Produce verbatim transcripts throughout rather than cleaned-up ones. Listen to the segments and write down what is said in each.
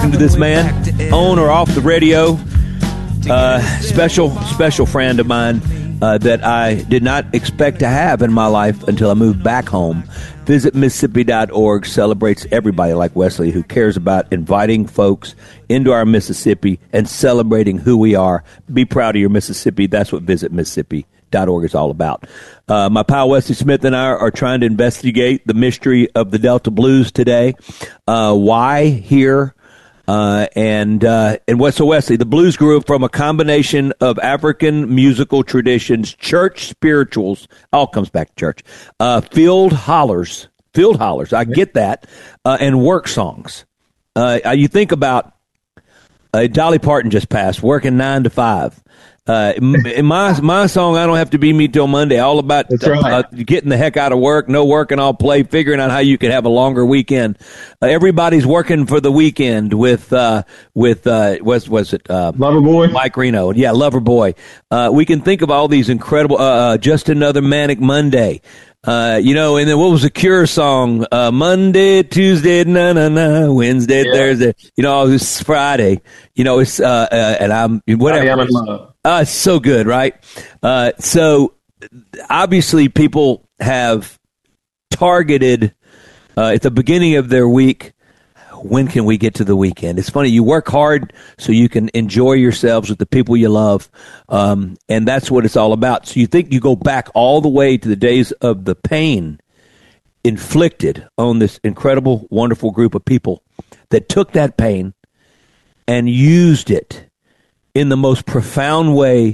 To this man, on or off the radio, uh, special, special friend of mine uh, that I did not expect to have in my life until I moved back home. Visit Mississippi dot org celebrates everybody like Wesley who cares about inviting folks into our Mississippi and celebrating who we are. Be proud of your Mississippi. That's what Visit Mississippi dot org is all about. Uh, my pal Wesley Smith and I are trying to investigate the mystery of the Delta Blues today. Uh, why here? Uh, and uh, and what, so Wesley, the blues grew from a combination of African musical traditions, church spirituals, all comes back to church, uh, field hollers, field hollers, I get that, uh, and work songs. Uh, you think about uh, Dolly Parton just passed, working nine to five. Uh, in my my song, I don't have to be me till Monday. All about That's right. uh, getting the heck out of work, no work and I'll play, figuring out how you can have a longer weekend. Uh, everybody's working for the weekend with uh, with uh, was was it uh, Loverboy? Mike Reno? Yeah, Loverboy. Uh, we can think of all these incredible. Uh, uh, Just Another Manic Monday. Uh, you know, and then what was the Cure song? Uh, Monday, Tuesday, na na na, Wednesday, Yeah. Thursday. You know, it's Friday. You know, it's uh, uh and I'm whatever. I am in love. Uh, it's so good, right? Uh, so obviously, people have targeted uh, at the beginning of their week. When can we get to the weekend? It's funny. You work hard so you can enjoy yourselves with the people you love. Um, and that's what it's all about. So you think you go back all the way to the days of the pain inflicted on this incredible, wonderful group of people that took that pain and used it in the most profound way,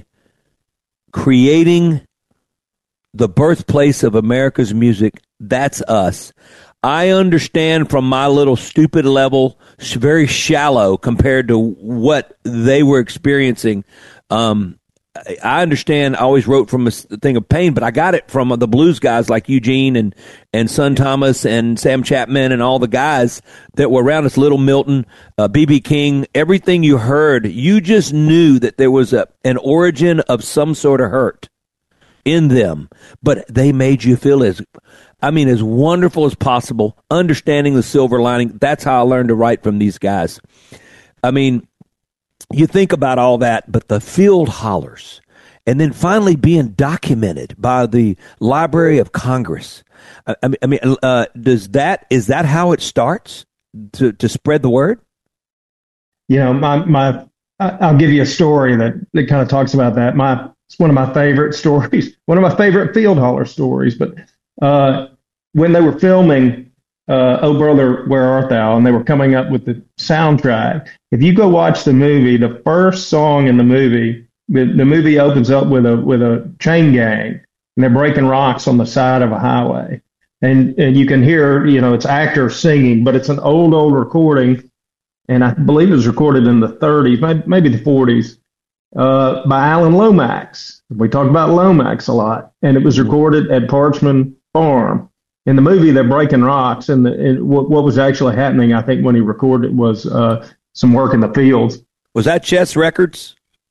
creating the birthplace of America's music. That's us. I understand from my little stupid level, sh- very shallow compared to what they were experiencing. Um, I- I understand. I always wrote from a s- thing of pain, but I got it from uh, the blues guys like Eugene and, and Son Thomas and Sam Chapman and all the guys that were around us, Little Milton, uh, B B King, everything you heard, you just knew that there was a, an origin of some sort of hurt in them, but they made you feel as, I mean, as wonderful as possible, understanding the silver lining. That's how I learned to write from these guys. I mean, you think about all that, but the field hollers, and then finally being documented by the Library of Congress. I, I mean, I mean uh, does that, is that how it starts to, to spread the word? You know, my, my, I- I'll give you a story that, that kind of talks about that. My, it's one of my favorite stories, one of my favorite field holler stories, but Uh, when they were filming uh, Oh Brother, Where Art Thou, and they were coming up with the soundtrack, if you go watch the movie, the first song in the movie, the, the movie opens up with a with a chain gang, and they're breaking rocks on the side of a highway. And, and you can hear, you know, it's actors singing, but it's an old, old recording, and I believe it was recorded in the thirties, maybe the forties, uh, by Alan Lomax. We talk about Lomax a lot, and it was recorded at Parchman Farm. In the movie, they're breaking rocks, and, the, and what, what was actually happening, I think, when he recorded it was uh, some work in the fields. Was that Chess Records?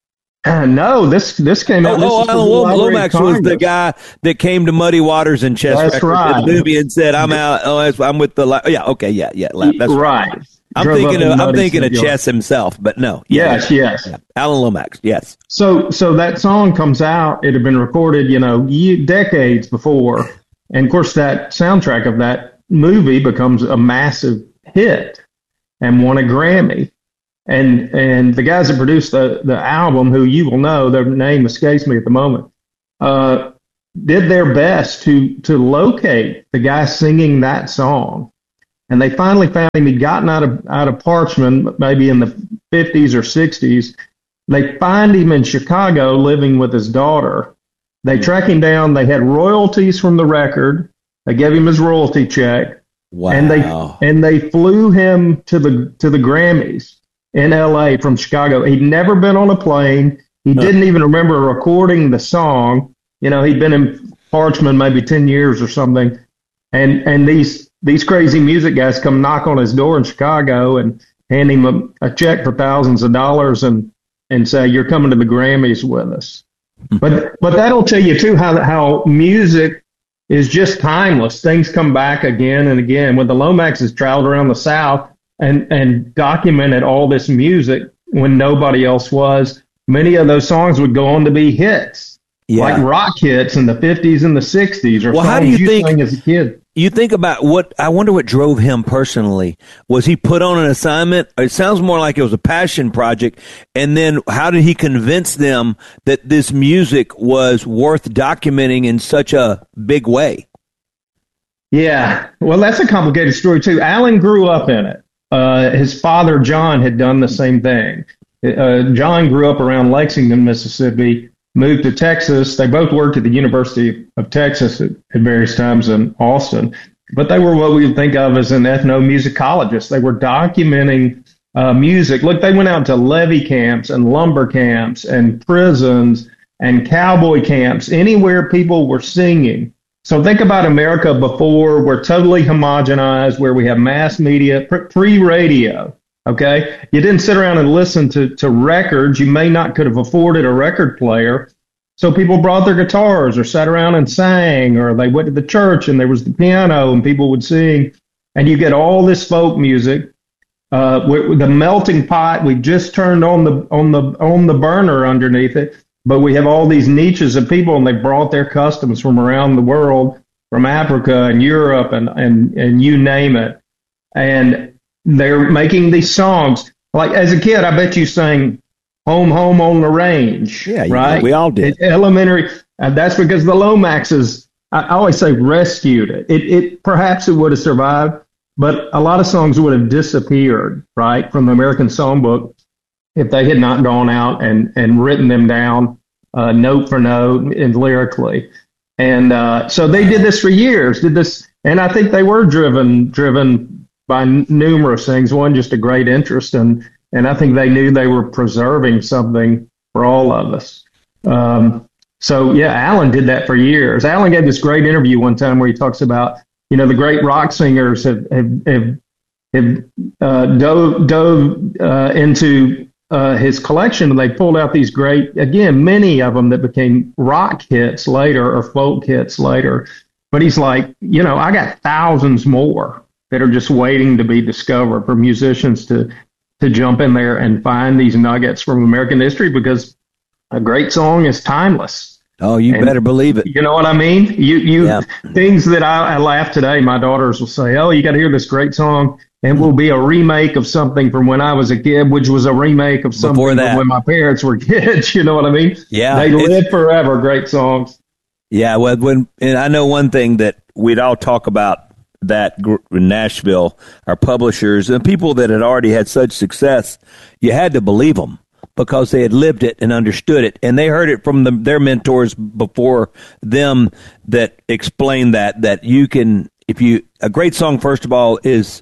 Uh, no, this this came out. Oh, this Alan Lom- Lomax was the guy that came to Muddy Waters and Chess That's Records right. in the movie and said, "I'm out. Oh, that's- I'm with the li-" yeah, okay, yeah, yeah, that's right." right. I'm Drove thinking up of in I'm Muddy thinking of Saint Chess himself, but no. Yeah, Yes, yes. yeah. Alan Lomax, yes. So, so that song comes out. It had been recorded, you know, ye- decades before, and of course, that soundtrack of that movie becomes a massive hit and won a Grammy. And and the guys that produced the the album, who you will know, their name escapes me at the moment, uh, did their best to to locate the guy singing that song. And they finally found him. He'd gotten out of out of Parchman, maybe in the fifties or sixties. They find him in Chicago living with his daughter. They track him down. They had royalties from the record. They gave him his royalty check. Wow. And they and they flew him to the to the Grammys in L A from Chicago. He'd never been on a plane. He Huh. didn't even remember recording the song. You know, he'd been in Parchman maybe ten years or something. And and these these crazy music guys come knock on his door in Chicago and hand him a, a check for thousands of dollars and and say, "You're coming to the Grammys with us." But but that'll tell you too how how music is just timeless. Things come back again and again. When the Lomaxes traveled around the South, and, and documented all this music when nobody else was. Many of those songs would go on to be hits, yeah. like rock hits in the fifties and the sixties, or well, songs how do you, you think, sang as a kid. You think about what, I wonder what drove him personally. Was he put on an assignment? It sounds more like it was a passion project. And then how did he convince them that this music was worth documenting in such a big way? Yeah, well, that's a complicated story, too. Alan grew up in it. Uh, his father, John, had done the same thing. Uh, John grew up around Lexington, Mississippi, moved to Texas. They both worked at the University of Texas at, at various times in Austin, but they were what we would think of as an ethnomusicologist. They were documenting uh, music. Look, they went out to levee camps and lumber camps and prisons and cowboy camps, anywhere people were singing. So think about America before we're totally homogenized, where we have mass media, pre-radio. Okay, you didn't sit around and listen to, to records. You may not could have afforded a record player. So people brought their guitars or sat around and sang, or they went to the church and there was the piano and people would sing. And you get all this folk music. Uh, with the melting pot, we just turned on the on the on the burner underneath it, but we have all these niches of people, and they brought their customs from around the world, from Africa and Europe and and and you name it. And they're making these songs. Like as a kid, I bet you sang "Home, Home on the Range." Yeah, right. We all did. It, elementary. And that's because the Lomaxes, I, I always say, rescued it. It, it perhaps it would have survived, but a lot of songs would have disappeared, right, from the American Songbook if they had not gone out and, and written them down uh, note for note and lyrically. And uh, so they did this for years. Did this, and I think they were driven driven. by numerous things. One, just a great interest, and and I think they knew they were preserving something for all of us. Um, so yeah, Alan did that for years. Alan gave this great interview one time where he talks about, you know, the great rock singers have have have, have uh, dove dove uh, into uh, his collection, and they pulled out these great, again, many of them that became rock hits later or folk hits later. But he's like, you know, I got thousands more that are just waiting to be discovered for musicians to to jump in there and find these nuggets from American history, because a great song is timeless. Oh, you and better believe it. You know what I mean? You you yeah. Things that I, I laugh today, my daughters will say, "Oh, you got to hear this great song," and it will be a remake of something from when I was a kid, which was a remake of something from when my parents were kids. You know what I mean? Yeah, they live forever. Great songs. Yeah, well, when and I know one thing that we'd all talk about. That in Nashville, our publishers and people that had already had such success, you had to believe them because they had lived it and understood it, and they heard it from the, their mentors before them that explained that that you can, if you a great song, first of all, is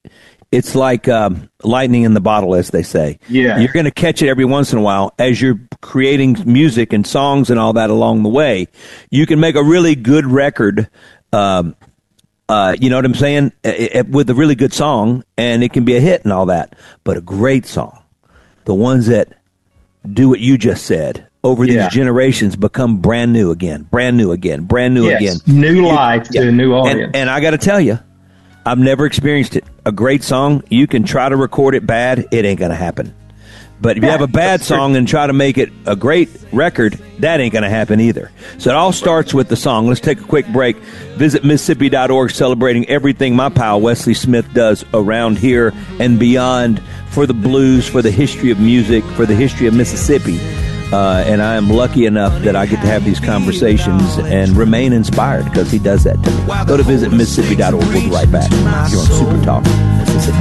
it's like um, lightning in the bottle, as they say. Yeah, you're going to catch it every once in a while as you're creating music and songs and all that along the way. You can make a really good record. Um, Uh, you know what I'm saying? It, it, with a really good song, and it can be a hit and all that. But a great song, the ones that do what you just said over yeah. these generations, become brand new again, brand new again, brand new yes. again. New life you, to yeah. a new audience. And, and I got to tell you, I've never experienced it. A great song, you can try to record it bad, it ain't going to happen. But if you have a bad song and try to make it a great record, that ain't going to happen either. So it all starts with the song. Let's take a quick break. Visit Mississippi dot org, celebrating everything my pal Wesley Smith does around here and beyond for the blues, for the history of music, for the history of Mississippi. Uh, and I am lucky enough that I get to have these conversations and remain inspired because he does that to me. Go to visit Mississippi dot org. We'll be right back. You're on Super Talk Mississippi.